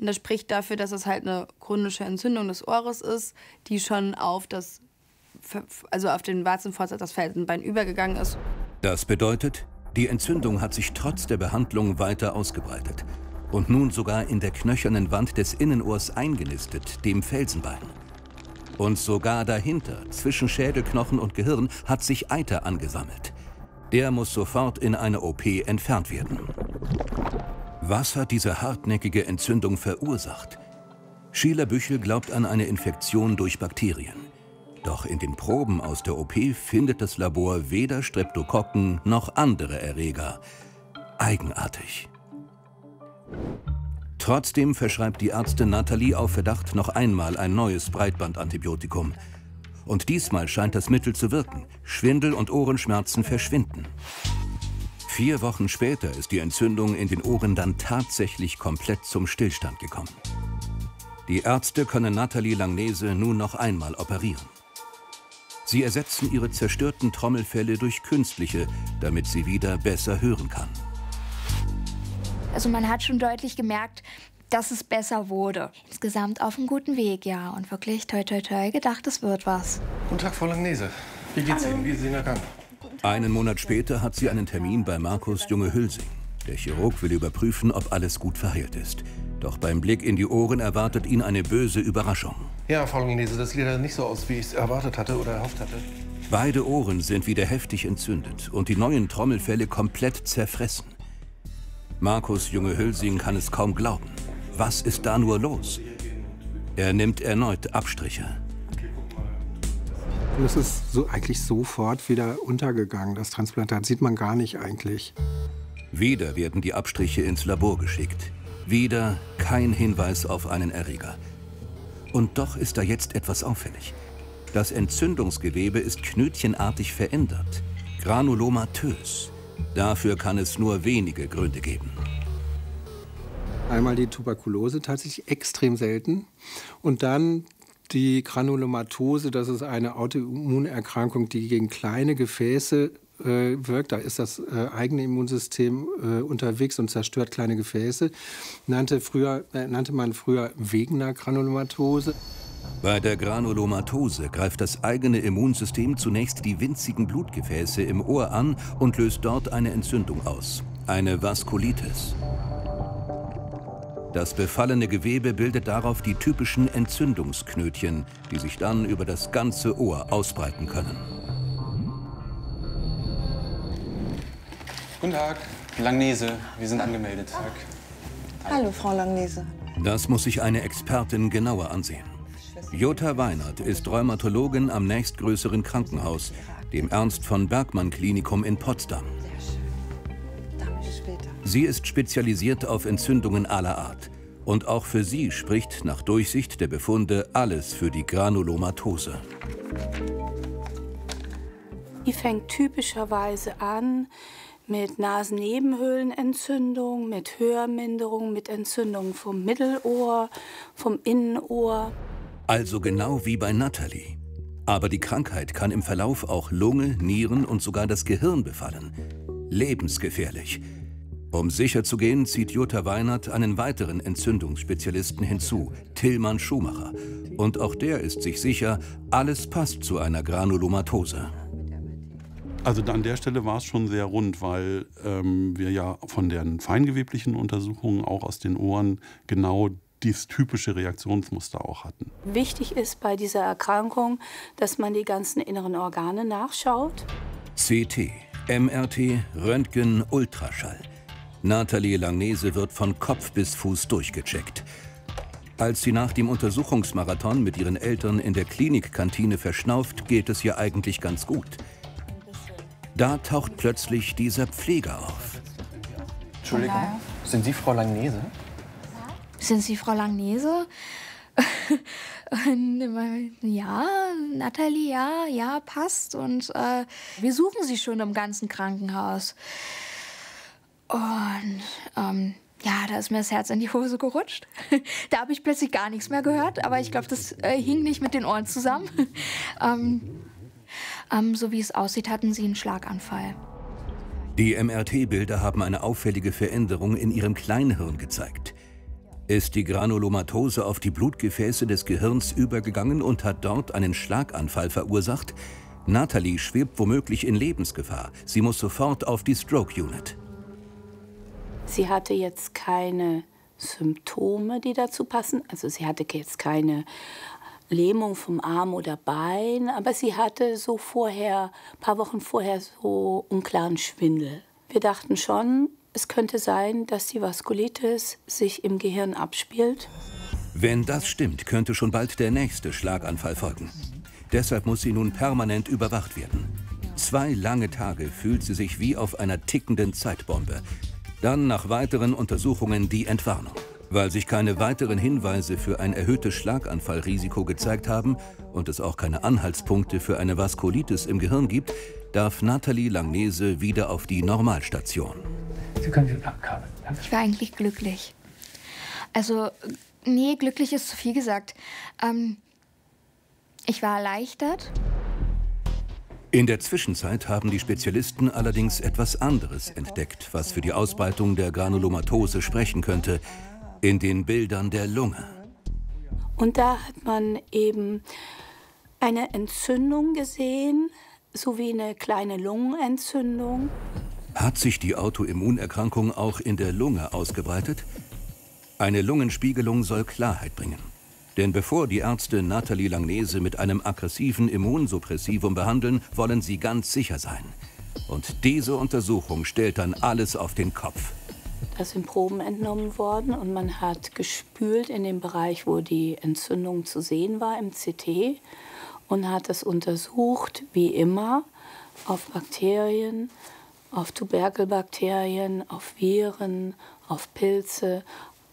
Und das spricht dafür, dass es halt eine chronische Entzündung des Ohres ist, die schon auf auf den Warzenfortsatz, das Felsenbein übergegangen ist. Das bedeutet, die Entzündung hat sich trotz der Behandlung weiter ausgebreitet und nun sogar in der knöchernen Wand des Innenohrs eingenistet, dem Felsenbein. Und sogar dahinter, zwischen Schädelknochen und Gehirn, hat sich Eiter angesammelt. Der muss sofort in eine OP entfernt werden. Was hat diese hartnäckige Entzündung verursacht? Sheila Büchel glaubt an eine Infektion durch Bakterien. Doch in den Proben aus der OP findet das Labor weder Streptokokken noch andere Erreger. Eigenartig. Trotzdem verschreibt die Ärztin Nathalie auf Verdacht noch einmal ein neues Breitbandantibiotikum. Und diesmal scheint das Mittel zu wirken. Schwindel und Ohrenschmerzen verschwinden. 4 Wochen später ist die Entzündung in den Ohren dann tatsächlich komplett zum Stillstand gekommen. Die Ärzte können Nathalie Langnese nun noch einmal operieren. Sie ersetzen ihre zerstörten Trommelfelle durch künstliche, damit sie wieder besser hören kann. Also man hat schon deutlich gemerkt, dass es besser wurde. Insgesamt auf einem guten Weg, ja. Und wirklich, toi, toi, toi, gedacht, es wird was. Guten Tag, Frau Langnese. Wie geht's Ihnen? Wie ist Ihnen ergangen? Einen Monat später hat sie einen Termin bei Markus Junge-Hülsing. Der Chirurg will überprüfen, ob alles gut verheilt ist. Doch beim Blick in die Ohren erwartet ihn eine böse Überraschung. Ja, Frau Langnese, das sieht leider nicht so aus, wie ich es erwartet hatte oder erhofft hatte. Beide Ohren sind wieder heftig entzündet und die neuen Trommelfelle komplett zerfressen. Markus Junge-Hülsing kann es kaum glauben. Was ist da nur los? Er nimmt erneut Abstriche. Und es ist eigentlich sofort wieder untergegangen. Das Transplantat sieht man gar nicht eigentlich. Wieder werden die Abstriche ins Labor geschickt. Wieder kein Hinweis auf einen Erreger. Und doch ist da jetzt etwas auffällig. Das Entzündungsgewebe ist knötchenartig verändert. Granulomatös. Dafür kann es nur wenige Gründe geben. Einmal die Tuberkulose, tatsächlich extrem selten. Und dann die Granulomatose, das ist eine Autoimmunerkrankung, die gegen kleine Gefäße wirkt. Da ist das eigene Immunsystem unterwegs und zerstört kleine Gefäße. Nannte man früher Wegener Granulomatose. Bei der Granulomatose greift das eigene Immunsystem zunächst die winzigen Blutgefäße im Ohr an und löst dort eine Entzündung aus. Eine Vaskulitis. Das befallene Gewebe bildet darauf die typischen Entzündungsknötchen, die sich dann über das ganze Ohr ausbreiten können. Guten Tag, Langnese, wir sind angemeldet. Hallo, Frau Langnese. Das muss sich eine Expertin genauer ansehen. Jutta Weinert ist Rheumatologin am nächstgrößeren Krankenhaus, dem Ernst-von-Bergmann-Klinikum in Potsdam. Sie ist spezialisiert auf Entzündungen aller Art. Und auch für sie spricht nach Durchsicht der Befunde alles für die Granulomatose. Die fängt typischerweise an mit Nasennebenhöhlenentzündung, mit Hörminderung, mit Entzündung vom Mittelohr, vom Innenohr. Also genau wie bei Nathalie. Aber die Krankheit kann im Verlauf auch Lunge, Nieren und sogar das Gehirn befallen. Lebensgefährlich. Um sicher zu gehen, zieht Jutta Weinert einen weiteren Entzündungsspezialisten hinzu, Tillmann Schumacher. Und auch der ist sich sicher, alles passt zu einer Granulomatose. Also an der Stelle war es schon sehr rund, weil wir ja von den feingeweblichen Untersuchungen auch aus den Ohren genau dieses typische Reaktionsmuster auch hatten. Wichtig ist bei dieser Erkrankung, dass man die ganzen inneren Organe nachschaut. CT, MRT, Röntgen, Ultraschall. Nathalie Langnese wird von Kopf bis Fuß durchgecheckt. Als sie nach dem Untersuchungsmarathon mit ihren Eltern in der Klinikkantine verschnauft, geht es ihr eigentlich ganz gut. Da taucht plötzlich dieser Pfleger auf. Entschuldigung, sind Sie Frau Langnese? Sind Sie Frau Langnese? Ja, Nathalie, ja, passt. Und wir suchen Sie schon im ganzen Krankenhaus. Und ja, da ist mir das Herz in die Hose gerutscht. Da habe ich plötzlich gar nichts mehr gehört, aber ich glaube, das hing nicht mit den Ohren zusammen. So wie es aussieht, hatten Sie einen Schlaganfall. Die MRT-Bilder haben eine auffällige Veränderung in ihrem Kleinhirn gezeigt. ist die Granulomatose auf die Blutgefäße des Gehirns übergegangen und hat dort einen Schlaganfall verursacht? Natalie schwebt womöglich in Lebensgefahr. Sie muss sofort auf die Stroke Unit. Sie hatte jetzt keine Symptome, die dazu passen. Also sie hatte jetzt keine Lähmung vom Arm oder Bein, aber sie hatte so ein paar Wochen vorher so einen klaren Schwindel. Wir dachten schon, es könnte sein, dass die Vaskulitis sich im Gehirn abspielt. Wenn das stimmt, könnte schon bald der nächste Schlaganfall folgen. Deshalb muss sie nun permanent überwacht werden. 2 lange Tage fühlt sie sich wie auf einer tickenden Zeitbombe. Dann nach weiteren Untersuchungen die Entwarnung. Weil sich keine weiteren Hinweise für ein erhöhtes Schlaganfallrisiko gezeigt haben und es auch keine Anhaltspunkte für eine Vaskulitis im Gehirn gibt, darf Natalie Langnese wieder auf die Normalstation. Sie können sich abkabeln. Ich war eigentlich glücklich. Also, nee, glücklich ist zu viel gesagt. Ich war erleichtert. In der Zwischenzeit haben die Spezialisten allerdings etwas anderes entdeckt, was für die Ausbreitung der Granulomatose sprechen könnte. In den Bildern der Lunge. Und da hat man eben eine Entzündung gesehen, sowie eine kleine Lungenentzündung. Hat sich die Autoimmunerkrankung auch in der Lunge ausgebreitet? Eine Lungenspiegelung soll Klarheit bringen. Denn bevor die Ärzte Natalie Langnese mit einem aggressiven Immunsuppressivum behandeln, wollen sie ganz sicher sein. Und diese Untersuchung stellt dann alles auf den Kopf. Da sind Proben entnommen worden und man hat gespült in dem Bereich, wo die Entzündung zu sehen war, im CT, und hat das untersucht, wie immer, auf Bakterien, auf Tuberkelbakterien, auf Viren, auf Pilze,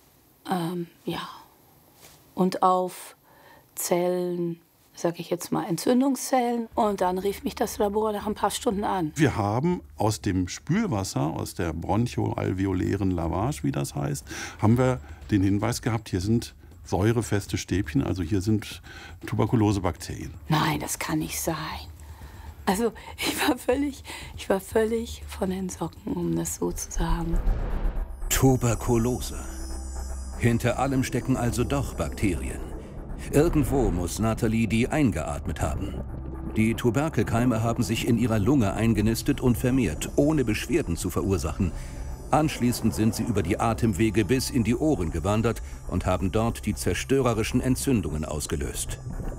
und auf Zellen, sage ich jetzt mal, Entzündungszellen. Und dann rief mich das Labor nach ein paar Stunden an. Wir haben aus dem Spülwasser, aus der bronchoalveolären Lavage, wie das heißt, haben wir den Hinweis gehabt, hier sind säurefeste Stäbchen, also hier sind Tuberkulosebakterien. Nein, das kann nicht sein. Also ich war völlig von den Socken, um das so zu sagen. Tuberkulose. Hinter allem stecken also doch Bakterien. Irgendwo muss Natalie die eingeatmet haben. Die Tuberkelkeime haben sich in ihrer Lunge eingenistet und vermehrt, ohne Beschwerden zu verursachen. Anschließend sind sie über die Atemwege bis in die Ohren gewandert und haben dort die zerstörerischen Entzündungen ausgelöst.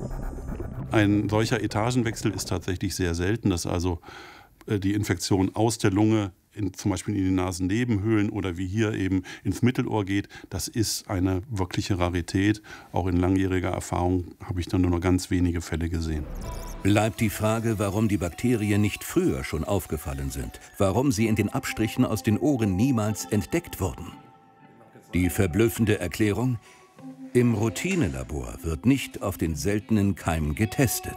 Ein solcher Etagenwechsel ist tatsächlich sehr selten, dass also die Infektion aus der Lunge zum Beispiel in die Nasennebenhöhlen oder wie hier eben ins Mittelohr geht. Das ist eine wirkliche Rarität. Auch in langjähriger Erfahrung habe ich dann nur noch ganz wenige Fälle gesehen. Bleibt die Frage, warum die Bakterien nicht früher schon aufgefallen sind. Warum sie in den Abstrichen aus den Ohren niemals entdeckt wurden. Die verblüffende Erklärung: Im Routinelabor wird nicht auf den seltenen Keim getestet.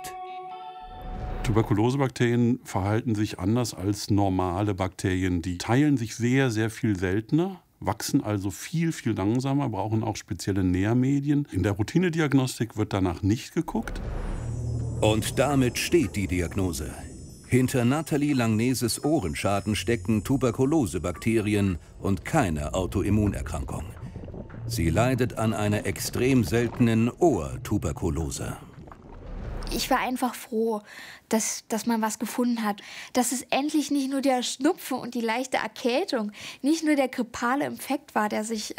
Tuberkulosebakterien verhalten sich anders als normale Bakterien. Die teilen sich sehr, sehr viel seltener, wachsen also viel, viel langsamer, brauchen auch spezielle Nährmedien. In der Routinediagnostik wird danach nicht geguckt. Und damit steht die Diagnose. Hinter Natalie Langneses Ohrenschaden stecken Tuberkulosebakterien und keine Autoimmunerkrankung. Sie leidet an einer extrem seltenen Ohrtuberkulose. Ich war einfach froh, dass man was gefunden hat. Dass es endlich nicht nur der Schnupfen und die leichte Erkältung, nicht nur der grippale Infekt war, der sich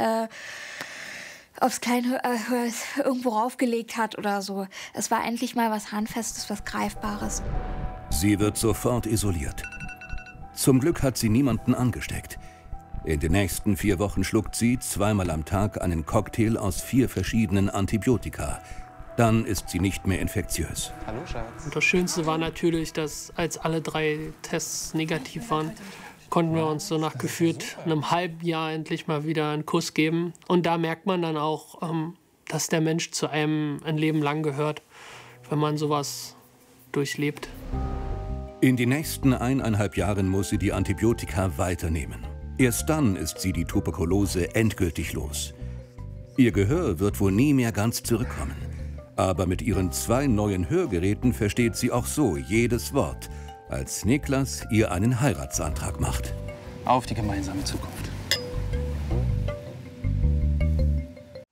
aufs kleine irgendwo raufgelegt hat oder so. Es war endlich mal was Handfestes, was Greifbares. Sie wird sofort isoliert. Zum Glück hat sie niemanden angesteckt. In den nächsten 4 Wochen schluckt sie 2-mal am Tag einen Cocktail aus 4 verschiedenen Antibiotika. Dann ist sie nicht mehr infektiös. Hallo, Schatz. Und das Schönste war natürlich, dass als alle 3 Tests negativ waren, konnten wir uns so nach gefühlt einem halben Jahr endlich mal wieder einen Kuss geben. Und da merkt man dann auch, dass der Mensch zu einem ein Leben lang gehört, wenn man sowas durchlebt. In den nächsten 1,5 Jahren muss sie die Antibiotika weiternehmen. Erst dann ist sie die Tuberkulose endgültig los. Ihr Gehör wird wohl nie mehr ganz zurückkommen. Aber mit ihren 2 neuen Hörgeräten versteht sie auch so jedes Wort, als Niklas ihr einen Heiratsantrag macht. Auf die gemeinsame Zukunft.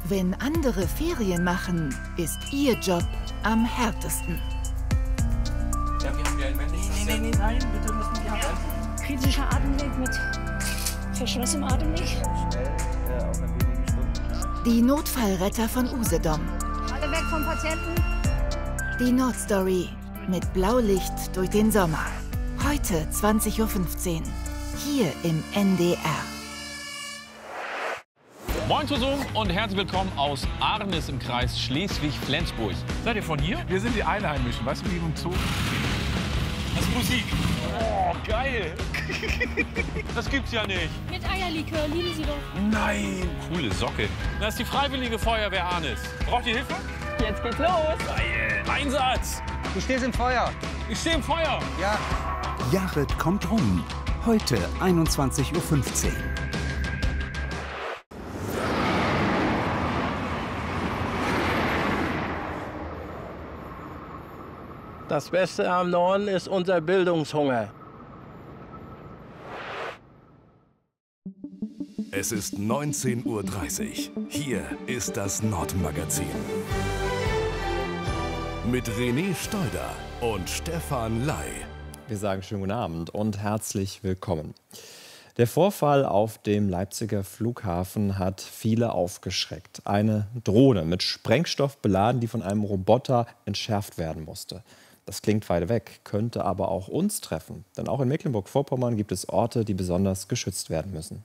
Wenn andere Ferien machen, ist Ihr Job am härtesten. Ja, wir haben ja ein männliches. Nein, bitte müssen Sie haben. Kritischer Atemweg mit verschlossenem Atemweg. Schnell, auf ein wenige Stunden. Die Notfallretter von Usedom. Alle weg vom Patienten. Die Nordstory mit Blaulicht durch den Sommer. Heute 20:15 Uhr. Hier im NDR. Moin zusammen und herzlich willkommen aus Arnis im Kreis Schleswig-Flensburg. Seid ihr von hier? Wir sind die Einheimischen, weißt du, wie im Zoo. Das ist Musik. Oh, geil. Das gibt's ja nicht. Mit Eierlikör, lieben Sie doch. Nein. Coole Socke. Das ist die Freiwillige Feuerwehr Arnis. Braucht ihr Hilfe? Jetzt geht's los. Geil. Einsatz. Du stehst im Feuer. Ich stehe im Feuer. Ja. Jared kommt rum. Heute 21:15 Uhr. Das Beste am Norden ist unser Bildungshunger. Es ist 19:30 Uhr. Hier ist das Nordmagazin. Mit René Steuder und Stefan Ley. Wir sagen schönen guten Abend und herzlich willkommen. Der Vorfall auf dem Leipziger Flughafen hat viele aufgeschreckt. Eine Drohne mit Sprengstoff beladen, die von einem Roboter entschärft werden musste. Das klingt weit weg, könnte aber auch uns treffen. Denn auch in Mecklenburg-Vorpommern gibt es Orte, die besonders geschützt werden müssen.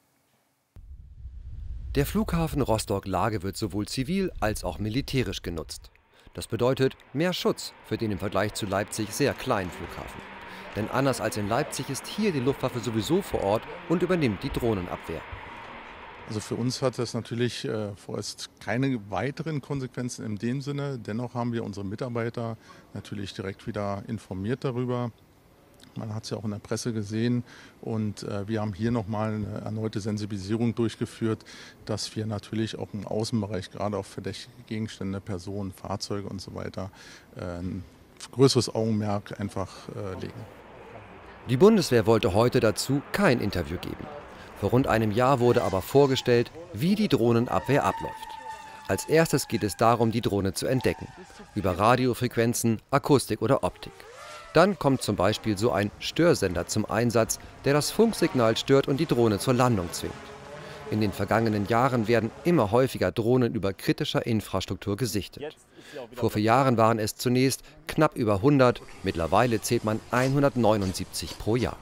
Der Flughafen Rostock-Lage wird sowohl zivil als auch militärisch genutzt. Das bedeutet mehr Schutz für den im Vergleich zu Leipzig sehr kleinen Flughafen. Denn anders als in Leipzig ist hier die Luftwaffe sowieso vor Ort und übernimmt die Drohnenabwehr. Also für uns hat das natürlich vorerst keine weiteren Konsequenzen in dem Sinne. Dennoch haben wir unsere Mitarbeiter natürlich direkt wieder informiert darüber. Man hat es ja auch in der Presse gesehen und wir haben hier nochmal eine erneute Sensibilisierung durchgeführt, dass wir natürlich auch im Außenbereich, gerade auf verdächtige Gegenstände, Personen, Fahrzeuge und so weiter, ein größeres Augenmerk einfach legen. Die Bundeswehr wollte heute dazu kein Interview geben. Vor rund einem Jahr wurde aber vorgestellt, wie die Drohnenabwehr abläuft. Als erstes geht es darum, die Drohne zu entdecken. Über Radiofrequenzen, Akustik oder Optik. Dann kommt zum Beispiel so ein Störsender zum Einsatz, der das Funksignal stört und die Drohne zur Landung zwingt. In den vergangenen Jahren werden immer häufiger Drohnen über kritischer Infrastruktur gesichtet. Vor 4 Jahren waren es zunächst knapp über 100, mittlerweile zählt man 179 pro Jahr.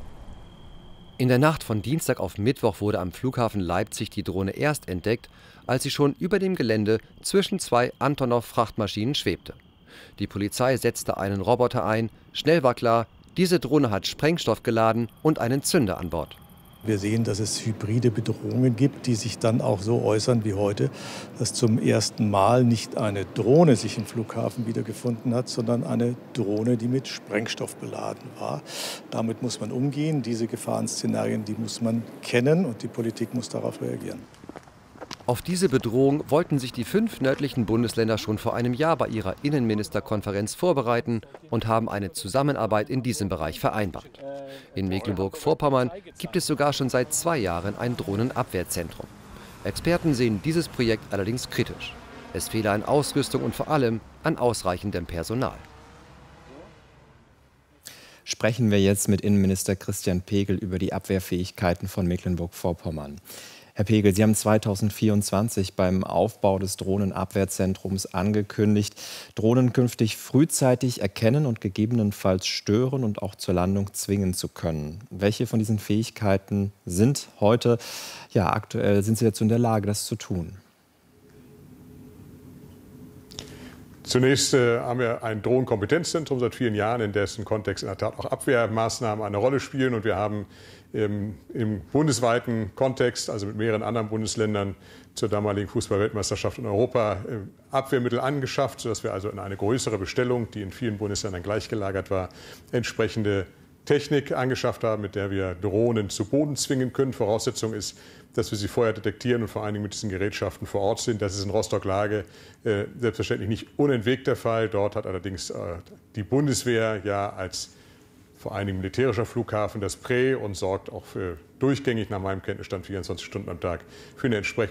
In der Nacht von Dienstag auf Mittwoch wurde am Flughafen Leipzig die Drohne erst entdeckt, als sie schon über dem Gelände zwischen 2 Antonov-Frachtmaschinen schwebte. Die Polizei setzte einen Roboter ein. Schnell war klar, diese Drohne hat Sprengstoff geladen und einen Zünder an Bord. Wir sehen, dass es hybride Bedrohungen gibt, die sich dann auch so äußern wie heute, dass zum ersten Mal nicht eine Drohne sich im Flughafen wiedergefunden hat, sondern eine Drohne, die mit Sprengstoff beladen war. Damit muss man umgehen. Diese Gefahrenszenarien, die muss man kennen und die Politik muss darauf reagieren. Auf diese Bedrohung wollten sich die 5 nördlichen Bundesländer schon vor einem Jahr bei ihrer Innenministerkonferenz vorbereiten und haben eine Zusammenarbeit in diesem Bereich vereinbart. In Mecklenburg-Vorpommern gibt es sogar schon seit 2 Jahren ein Drohnenabwehrzentrum. Experten sehen dieses Projekt allerdings kritisch. Es fehle an Ausrüstung und vor allem an ausreichendem Personal. Sprechen wir jetzt mit Innenminister Christian Pegel über die Abwehrfähigkeiten von Mecklenburg-Vorpommern. Herr Pegel, Sie haben 2024 beim Aufbau des Drohnenabwehrzentrums angekündigt, Drohnen künftig frühzeitig erkennen und gegebenenfalls stören und auch zur Landung zwingen zu können. Welche von diesen Fähigkeiten sind heute, aktuell, sind Sie dazu in der Lage, das zu tun? Zunächst haben wir ein Drohnenkompetenzzentrum seit vielen Jahren, in dessen Kontext in der Tat auch Abwehrmaßnahmen eine Rolle spielen. Und wir haben im bundesweiten Kontext, also mit mehreren anderen Bundesländern, zur damaligen Fußball-Weltmeisterschaft in Europa Abwehrmittel angeschafft, sodass wir also in eine größere Bestellung, die in vielen Bundesländern gleichgelagert war, entsprechende Technik angeschafft haben, mit der wir Drohnen zu Boden zwingen können. Voraussetzung ist, dass wir sie vorher detektieren und vor allen Dingen mit diesen Gerätschaften vor Ort sind. Das ist in Rostock-Lage selbstverständlich nicht unentwegt der Fall. Dort hat allerdings die Bundeswehr als vor allen Dingen militärischer Flughafen das Prä und sorgt auch für durchgängig nach meinem Kenntnisstand 24 Stunden am Tag für eine entsprechende